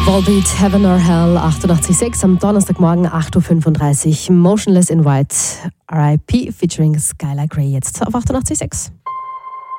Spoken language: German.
Volbeat, Heaven or Hell, 88.6 am Donnerstagmorgen, 8.35 Uhr. Motionless in White, R.I.P. featuring Skylar Grey, jetzt auf 88.6.